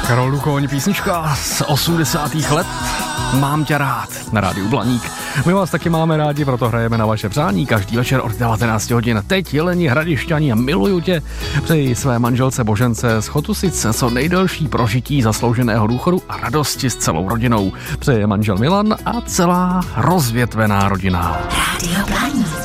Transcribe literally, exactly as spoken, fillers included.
Karol Duchoň, písnička z osmdesátých let. Mám tě rád na rádiu Blaník. My vás taky máme rádi, proto hrajeme na vaše přání každý večer od devatenáct hodin. Teď Jeleni Hradišťani a Miluju tě. Přeji své manželce Božence z Chotusic co nejdelší prožití zaslouženého důchodu a radosti s celou rodinou. Přeje manžel Milan a celá rozvětvená rodina. Rádio Blaník.